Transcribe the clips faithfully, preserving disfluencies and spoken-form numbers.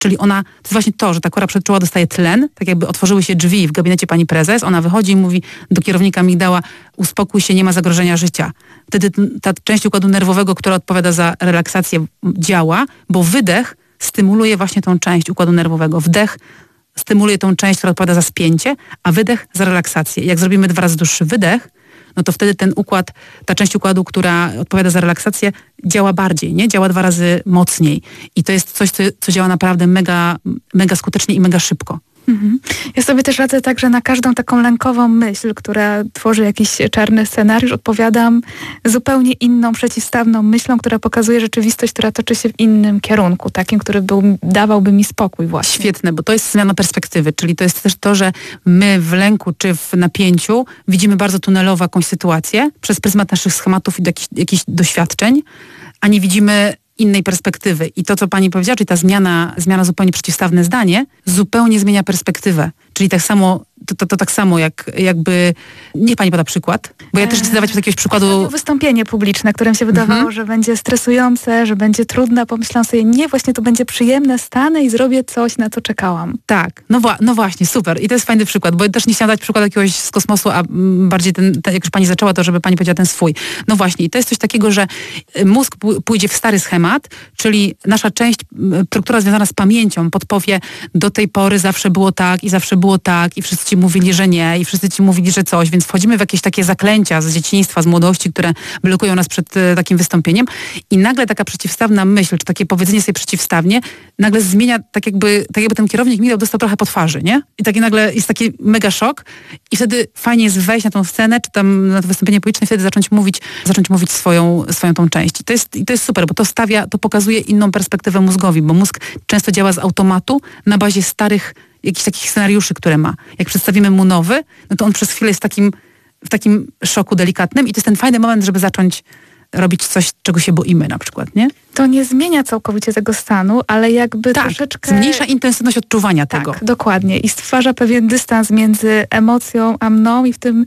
Czyli ona, to jest właśnie to, że ta kora przedczołowa dostaje tlen, tak jakby otworzyły się drzwi w gabinecie pani prezes, ona wychodzi i mówi do kierownika migdała: uspokój się, nie ma zagrożenia życia. Wtedy ta część układu nerwowego, która odpowiada za relaksację, działa, bo wydech stymuluje właśnie tą część układu nerwowego. Wdech stymuluje tą część, która odpowiada za spięcie, a wydech za relaksację. Jak zrobimy dwa razy dłuższy wydech, no to wtedy ten układ, ta część układu, która odpowiada za relaksację, działa bardziej, nie? Działa dwa razy mocniej. I to jest coś, co, co działa naprawdę mega, mega skutecznie i mega szybko. Mhm. Ja sobie też radzę tak, że na każdą taką lękową myśl, która tworzy jakiś czarny scenariusz, odpowiadam zupełnie inną, przeciwstawną myślą, która pokazuje rzeczywistość, która toczy się w innym kierunku, takim, który był, dawałby mi spokój właśnie. Świetne, bo to jest zmiana perspektywy, czyli to jest też to, że my w lęku czy w napięciu widzimy bardzo tunelowo jakąś sytuację przez pryzmat naszych schematów i jakichś, jakichś doświadczeń, a nie widzimy innej perspektywy. I to, co pani powiedziała, czyli ta zmiana, zmiana zupełnie przeciwstawne zdanie, zupełnie zmienia perspektywę. Czyli tak samo, to, to, to tak samo jak jakby, niech pani poda przykład, bo ja też chcę dawać jakiegoś przykładu. Wystąpienie publiczne, którym się wydawało, mhm. że będzie stresujące, że będzie trudne, pomyślałam sobie, nie, właśnie to będzie przyjemne, stanę i zrobię coś, na co czekałam. Tak, no, wła- no właśnie, super. I to jest fajny przykład, bo też nie chciałam dać przykład jakiegoś z kosmosu, a bardziej ten, ten, jak już pani zaczęła, to żeby pani powiedziała ten swój. No właśnie, i to jest coś takiego, że mózg p- pójdzie w stary schemat, czyli nasza część, która związana z pamięcią, podpowie: do tej pory zawsze było tak i zawsze było tak i wszyscy ci mówili, że nie i wszyscy ci mówili, że coś, więc wchodzimy w jakieś takie zaklęcia z dzieciństwa, z młodości, które blokują nas przed e, takim wystąpieniem i nagle taka przeciwstawna myśl, czy takie powiedzenie sobie przeciwstawnie, nagle zmienia, tak jakby, tak jakby ten kierownik migdał dostał trochę po twarzy, nie? I taki nagle jest taki mega szok i wtedy fajnie jest wejść na tą scenę, czy tam na to wystąpienie publiczne i wtedy zacząć mówić, zacząć mówić swoją, swoją tą część. I to jest, i to jest super, bo to stawia, to pokazuje inną perspektywę mózgowi, bo mózg często działa z automatu na bazie starych jakichś takich scenariuszy, które ma. Jak przedstawimy mu nowy, no to on przez chwilę jest w takim, w takim szoku delikatnym i to jest ten fajny moment, żeby zacząć robić coś, czego się boimy na przykład, nie? To nie zmienia całkowicie tego stanu, ale jakby tak, troszeczkę... zmniejsza intensywność odczuwania tak, tego. Tak, dokładnie. I stwarza pewien dystans między emocją a mną i w tym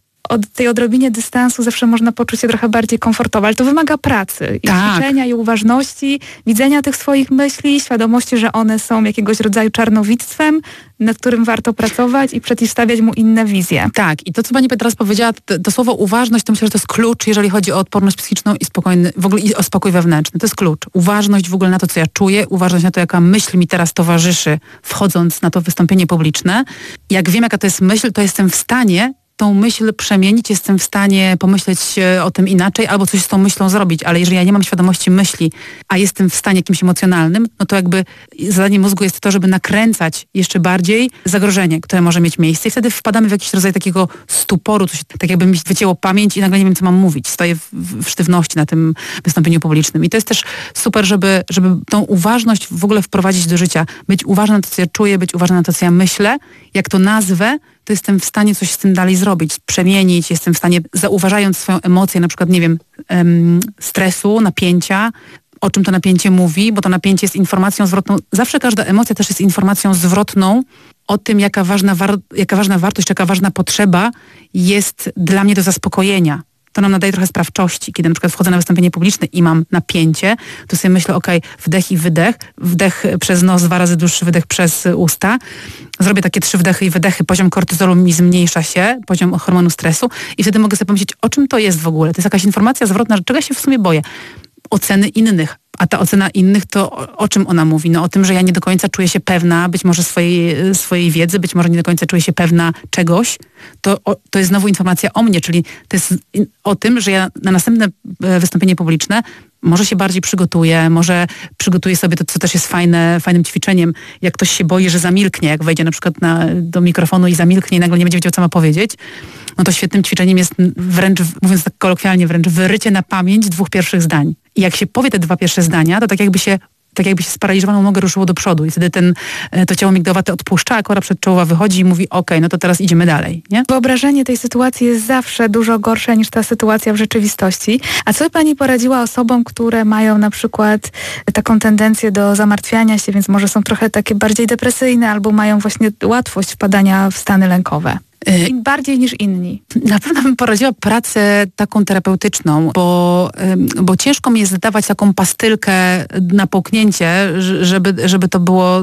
od tej odrobinie dystansu zawsze można poczuć się trochę bardziej komfortowo, ale to wymaga pracy i tak. ćwiczenia i uważności, widzenia tych swoich myśli, świadomości, że one są jakiegoś rodzaju czarnowictwem, nad którym warto pracować i przeciwstawiać mu inne wizje. Tak, i to, co pani teraz powiedziała, to, to słowo uważność, to myślę, że to jest klucz, jeżeli chodzi o odporność psychiczną i spokojny, w ogóle i o spokój wewnętrzny. To jest klucz. Uważność w ogóle na to, co ja czuję, uważność na to, jaka myśl mi teraz towarzyszy, wchodząc na to wystąpienie publiczne. Jak wiem, jaka to jest myśl, to jestem w stanie tą myśl przemienić, jestem w stanie pomyśleć o tym inaczej albo coś z tą myślą zrobić, ale jeżeli ja nie mam świadomości myśli, a jestem w stanie jakimś emocjonalnym, no to jakby zadaniem mózgu jest to, żeby nakręcać jeszcze bardziej zagrożenie, które może mieć miejsce i wtedy wpadamy w jakiś rodzaj takiego stuporu, coś, tak jakby mi wycięło pamięć i nagle nie wiem, co mam mówić. Stoję w, w sztywności na tym wystąpieniu publicznym i to jest też super, żeby, żeby tą uważność w ogóle wprowadzić do życia. Być uważna na to, co ja czuję, być uważna na to, co ja myślę. Jak to nazwę, to jestem w stanie coś z tym dalej zrobić, przemienić, jestem w stanie, zauważając swoją emocję, na przykład, nie wiem, um, stresu, napięcia, o czym to napięcie mówi, bo to napięcie jest informacją zwrotną. Zawsze każda emocja też jest informacją zwrotną o tym, jaka ważna, war- jaka ważna wartość, jaka ważna potrzeba jest dla mnie do zaspokojenia. To nam nadaje trochę sprawczości. Kiedy na przykład wchodzę na wystąpienie publiczne i mam napięcie, to sobie myślę, okej, okay, wdech i wydech, wdech przez nos, dwa razy dłuższy wydech przez usta. Zrobię takie trzy wdechy i wydechy, poziom kortyzolu mi zmniejsza się, poziom hormonu stresu i wtedy mogę sobie pomyśleć, o czym to jest w ogóle. To jest jakaś informacja zwrotna, że czego się w sumie boję. Oceny innych. A ta ocena innych to o, o czym ona mówi? No o tym, że ja nie do końca czuję się pewna być może swojej, swojej wiedzy, być może nie do końca czuję się pewna czegoś. To, o, to jest znowu informacja o mnie, czyli to jest in, o tym, że ja na następne wystąpienie publiczne może się bardziej przygotuję, może przygotuję sobie to, co też jest fajne, fajnym ćwiczeniem. Jak ktoś się boi, że zamilknie, jak wejdzie na przykład na, do mikrofonu i zamilknie i nagle nie będzie wiedział, co ma powiedzieć, no to świetnym ćwiczeniem jest wręcz, mówiąc tak kolokwialnie, wręcz wyrycie na pamięć dwóch pierwszych zdań. I jak się powie te dwa pierwsze zdania, to tak jakby się tak jakby się sparaliżowaną nogę ruszyło do przodu i wtedy ten, to ciało migdałowate odpuszcza, a kora przedczołowa wychodzi i mówi, okej, okay, no to teraz idziemy dalej, nie? Wyobrażenie tej sytuacji jest zawsze dużo gorsze niż ta sytuacja w rzeczywistości. A co by pani poradziła osobom, które mają na przykład taką tendencję do zamartwiania się, więc może są trochę takie bardziej depresyjne albo mają właśnie łatwość wpadania w stany lękowe? Im bardziej niż inni. Na pewno bym poradziła pracę taką terapeutyczną, bo, bo ciężko mi jest dawać taką pastylkę na połknięcie, żeby, żeby to było